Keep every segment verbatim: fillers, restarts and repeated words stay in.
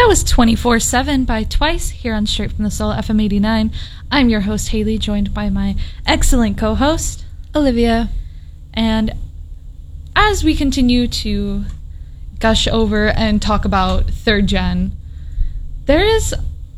That was twenty-four seven by Twice here on Straight from the Soul F M eighty-nine. I'm your host, Haley, joined by my excellent co-host, Olivia. And as we continue to gush over and talk about third gen, there is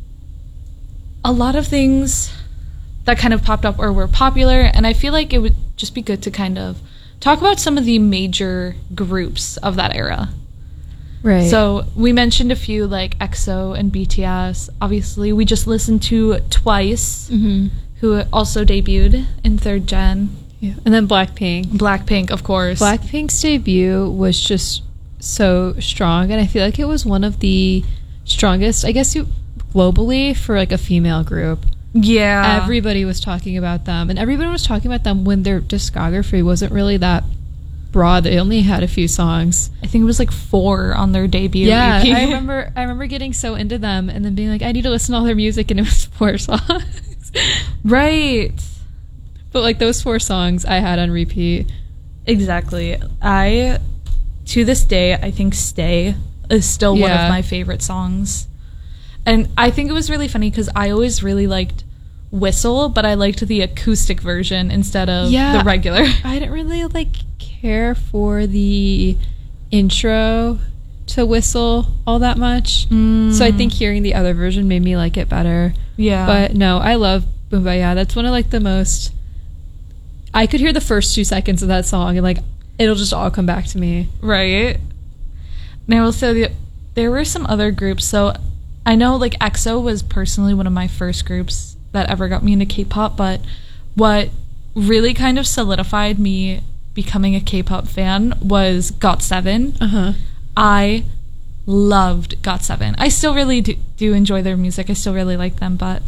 a lot of things that kind of popped up or were popular, and I feel like it would just be good to kind of talk about some of the major groups of that era. Right. So we mentioned a few like E X O and B T S. Obviously, we just listened to Twice, mm-hmm. who also debuted in third gen. Yeah. And then Blackpink. Blackpink, of course. Blackpink's debut was just so strong, and I feel like it was one of the strongest, I guess, you, globally for like a female group. Yeah. Everybody was talking about them, and everybody was talking about them when their discography wasn't really that broad. They only had a few songs. I think it was like four on their debut. Yeah, E P. I remember. I remember getting so into them, and then being like, I need to listen to all their music, and it was four songs. Right. But like those four songs, I had on repeat. Exactly. I, to this day, I think "Stay" is still yeah. one of my favorite songs, and I think it was really funny because I always really liked "Whistle," but I liked the acoustic version instead of yeah, the regular. I didn't really like care for the intro to Whistle all that much, mm. so I think hearing the other version made me like it better. Yeah, but no, I love Boombayah. That's one of like the most, I could hear the first two seconds of that song and like it'll just all come back to me. Right. And I will say the, there were some other groups. So I know like E X O was personally one of my first groups that ever got me into K-pop, but what really kind of solidified me becoming a K-pop fan was got seven. Uh-huh. I loved got seven. I still really do, do enjoy their music. I still really like them, but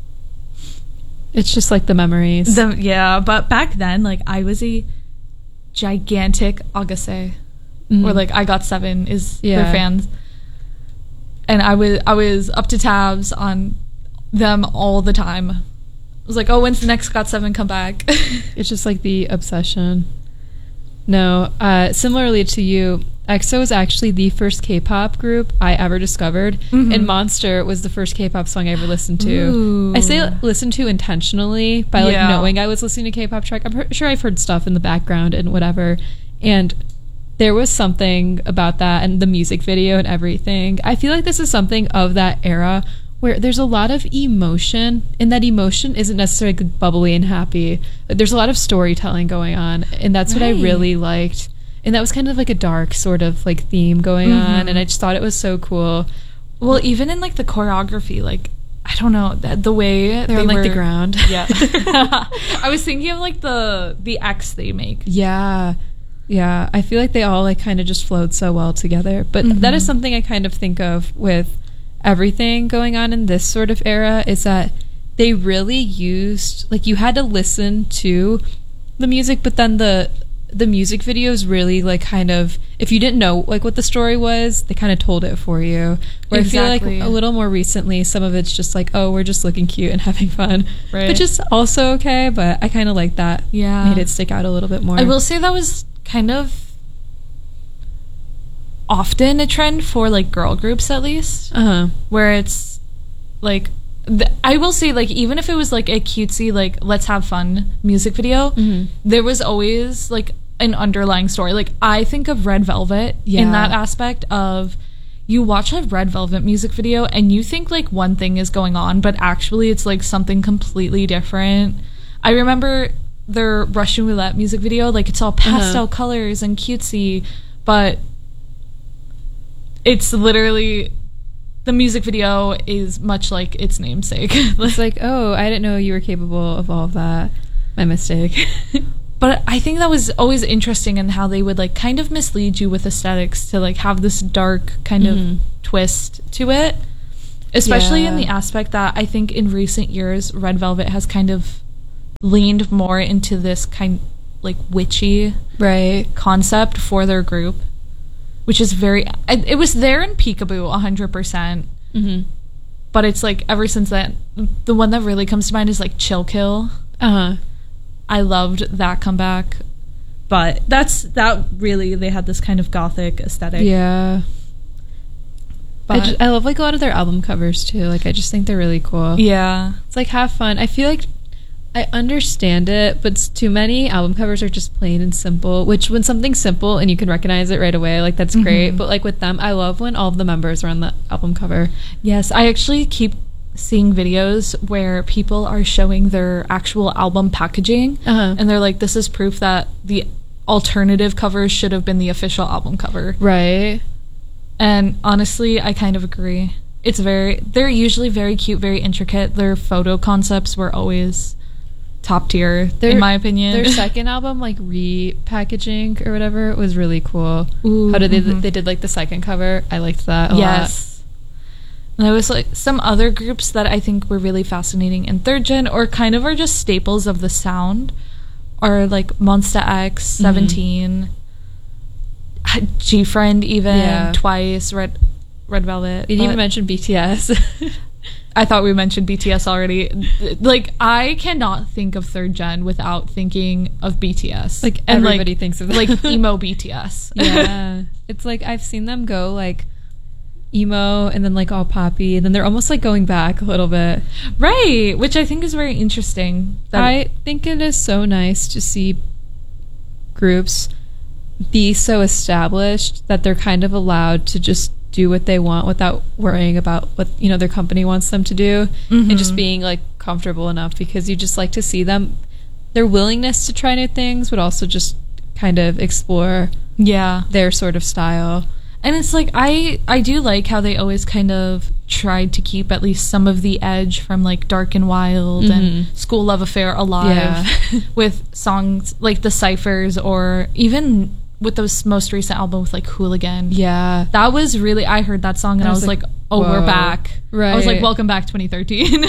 it's just like the memories. The, yeah, but back then, like I was a gigantic Agase, mm. or like I got seven is yeah. their fans, and I was I was up to tabs on them all the time. I was like, oh, when's the next got seven come back? It's just like the obsession. No, uh, similarly to you, E X O is actually the first K-pop group I ever discovered, mm-hmm. and Monster was the first K-pop song I ever listened to. Ooh. I say listen to intentionally by like yeah. knowing I was listening to K-pop track. I'm per- sure I've heard stuff in the background and whatever, and there was something about that and the music video and everything. I feel like this is something of that era where there's a lot of emotion, and that emotion isn't necessarily like bubbly and happy. Like, there's a lot of storytelling going on, and that's right. what I really liked. And that was kind of like a dark sort of like theme going mm-hmm. on, and I just thought it was so cool. Well, even in like the choreography, like I don't know, the, the way they're they on like were, the ground. Yeah. I was thinking of like the the X they make. Yeah. Yeah. I feel like they all like kind of just flowed so well together. But mm-hmm. that is something I kind of think of with everything going on in this sort of era, is that they really used, like, you had to listen to the music, but then the the music videos really like kind of, if you didn't know like what the story was, they kind of told it for you. Where exactly. I feel like a little more recently, some of it's just like, oh, we're just looking cute and having fun, right? Which is also okay, but I kind of like that. Yeah, made it stick out a little bit more. I will say that was kind of often a trend for like girl groups, at least, uh-huh. where it's like th- I will say, like, even if it was like a cutesy like let's have fun music video, mm-hmm. there was always like an underlying story. Like I think of Red Velvet yeah. in that aspect of, you watch a Red Velvet music video and you think like one thing is going on, but actually it's like something completely different. I remember their Russian Roulette music video, like it's all pastel uh-huh. colors and cutesy, but it's literally, the music video is much like its namesake. It's like, oh, I didn't know you were capable of all of that. My mistake. But I think that was always interesting in how they would like kind of mislead you with aesthetics to like have this dark kind mm-hmm. of twist to it. Especially yeah. in the aspect that I think in recent years, Red Velvet has kind of leaned more into this kind like witchy right concept for their group. Which is very, it was there in Peekaboo one hundred percent. Mm-hmm. But it's like, ever since then, the one that really comes to mind is like Chill Kill. Uh-huh. I loved that comeback. But that's, that really, they had this kind of gothic aesthetic. Yeah. I, just, I love like a lot of their album covers too. Like I just think they're really cool. Yeah, it's like have fun. I feel like I understand it, but it's too many album covers are just plain and simple. Which when something's simple and you can recognize it right away, like that's great. Mm-hmm. But like with them, I love when all of the members are on the album cover. Yes, I actually keep seeing videos where people are showing their actual album packaging, uh-huh. and they're like, "This is proof that the alternative covers should have been the official album cover." Right. And honestly, I kind of agree. It's very, they're usually very cute, very intricate. Their photo concepts were always top tier, their, in my opinion. Their second album, like repackaging or whatever, was really cool. Ooh, How did they, mm-hmm. they did like the second cover. I liked that a yes. lot. Yes. And there was like some other groups that I think were really fascinating in third gen, or kind of are just staples of the sound, are like Monsta X, Seventeen, mm-hmm. G-Friend, even yeah. Twice, Red Red Velvet. You didn't even mention B T S. I thought we mentioned B T S already. Like, I cannot think of third gen without thinking of B T S. Like, and everybody like, thinks of that. Like, emo B T S. Yeah. It's like, I've seen them go, like, emo and then, like, all poppy. And then they're almost, like, going back a little bit. Right. Which I think is very interesting. That I think it is so nice to see groups be so established that they're kind of allowed to just do what they want without worrying about what, you know, their company wants them to do, mm-hmm. and just being like comfortable enough, because you just like to see them, their willingness to try new things, but also just kind of explore yeah their sort of style. And it's like I I do like how they always kind of tried to keep at least some of the edge from like Dark and Wild, mm-hmm. and School Love Affair alive, yeah. with songs like the Cyphers, or even with those most recent album with like Hooligan. Yeah, that was really, I heard that song and I was, I was like, like, oh, whoa. We're back. Right. I was like, welcome back twenty thirteen.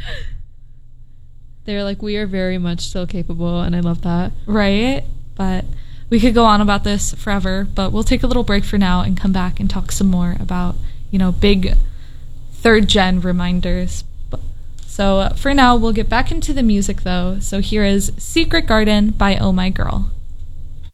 They're like, we are very much still capable, and I love that. Right? But we could go on about this forever, but we'll take a little break for now and come back and talk some more about, you know, big third gen reminders. So uh, for now, we'll get back into the music though. So here is Secret Garden by Oh My Girl.